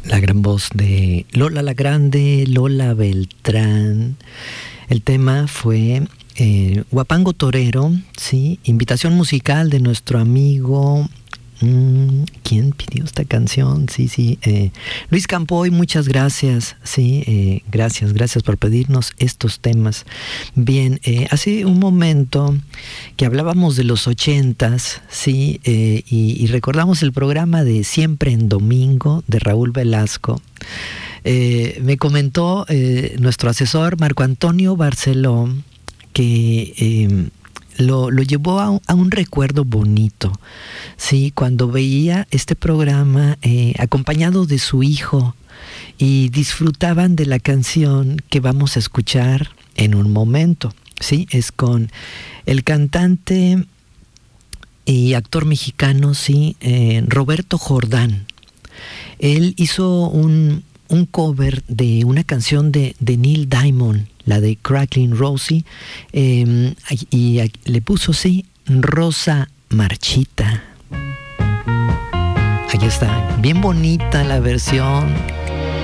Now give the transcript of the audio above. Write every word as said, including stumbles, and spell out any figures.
la gran voz de Lola la Grande, Lola Beltrán. El tema fue eh, Huapango Torero, ¿sí? Invitación musical de nuestro amigo... Mm, ¿quién pidió esta canción? Sí, sí, eh, Luis Campoy, muchas gracias, sí, eh, gracias, gracias por pedirnos estos temas. Bien, eh, hace un momento que hablábamos de los ochentas, sí, eh, y, y recordamos el programa de Siempre en Domingo de Raúl Velasco. Eh, me comentó eh, nuestro asesor Marco Antonio Barceló que eh, Lo, lo llevó a un, a un recuerdo bonito, sí, cuando veía este programa eh, acompañado de su hijo y disfrutaban de la canción que vamos a escuchar en un momento, sí, es con el cantante y actor mexicano, sí, eh, Roberto Jordán. Él hizo un, un cover de una canción de, de Neil Diamond, la de Crackling Rosie, eh, y, y le puso, sí, Rosa Marchita. Aquí está, bien bonita la versión.